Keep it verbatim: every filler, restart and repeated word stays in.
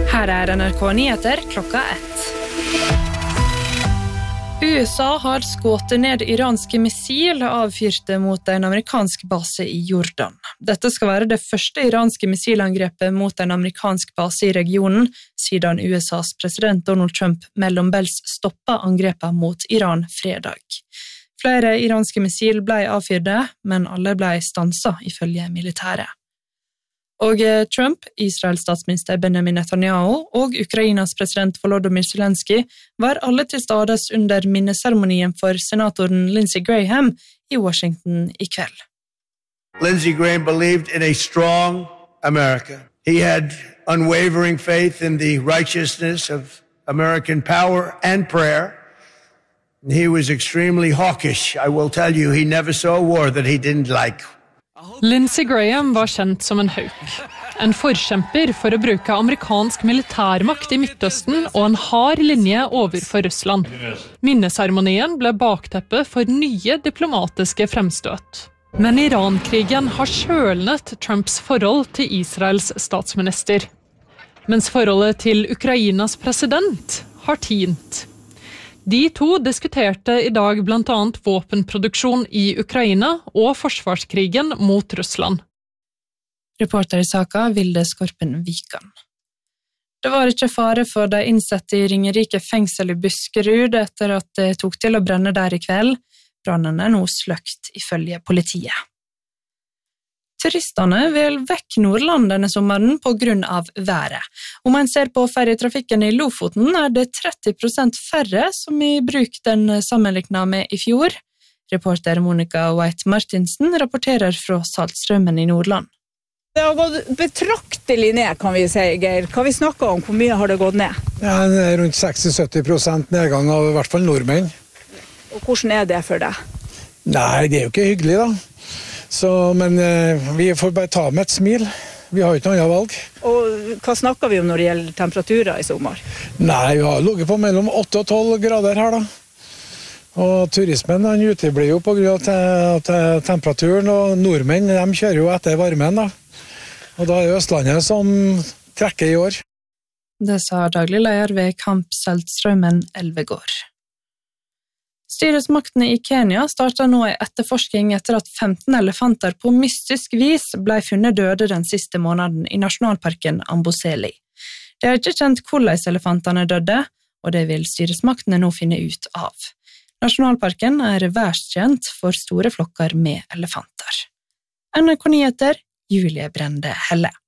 Her er N R K Nyheter klokka ett. U S A har skutt ned iranske missil avfyrte mot en amerikansk base i Jordan. Dette skal være det første iranske missilangrepet mot en amerikansk base i regionen, siden U S A's president Donald Trump mellombels stoppet angrepet mot Iran fredag. Flere iranske missil ble avfyrte, men alle ble stanset ifølge militæret. Og Trump, Israels statsminister Benjamin Netanyahu og Ukrainas president Volodymyr Zelensky var alle til stades under minneseremonien for senatoren Lindsey Graham i Washington i kveld. Lindsey Graham believed in a strong America. He had unwavering faith in the righteousness of American power and prayer. He was extremely hawkish. I will tell you, he never saw a war that he didn't like. Lindsey Graham var kjent som en hauk. En forkjemper for å bruke amerikansk militærmakt i Midtøsten og en hard linje overfor Russland. Minneseremonien ble bakteppet for nye diplomatiske fremstøt. Men Iran-krigen har kjølnet Trumps forhold til Israels statsminister. Mens forholdet til Ukrainas president har tint. De to diskuterte i dag blant annet våpenproduksjon i Ukraina og forsvarskrigen mot Russland. Reporter i saka Vilde Skorpen Vikan. Det var ikke fare for de innsette i Ringerike fengsel i Buskerud etter at det tok til å brenne der i kveld. Brannen er nå sløkt ifølge politiet. Turistene vil vekk Nordland denne sommeren på grunn av været. Om man ser på ferjetrafikken i Lofoten er det tretti prosent færre som i bruk den sammenlignet med i fjor. Reporter Monica White-Martinsen rapporterer fra Saltstraumen i Nordland. Det har gått betraktelig ned, kan vi si, Geir. Hva vi snakker om, hvor mye har det gått ned? Ja, det er rundt seksti til sytti prosent nedgang av i hvert fall nordmenn. Og hvordan er det for deg? Nei, det er jo ikke hyggelig da. Så, men eh, vi får bare ta med et smil. Vi har ikke noe annet valg. Og hva snakker vi om når det gjelder temperaturer i sommer? Nei, vi har ligget på mellom åtte og tolv grader her da. Og turismen han uteblir jo på grunn av temperaturen, og nordmenn de kjører jo etter varmen da. Og da er det Østlandet som trekker i år. Det sa daglig leder ved Camp Saltstraumen Elvegård. Styresmaktene i Kenya startet nå en etterforsking etter at femten elefanter på mystisk vis ble funnet døde den siste måneden i nasjonalparken Amboseli. Det er ikke kjent hvordan elefantene døde, og det vil styresmaktene nå finne ut av. Nasjonalparken er verdenskjent for store flokker med elefanter. N R K Nyheter, Julie Brende Helle.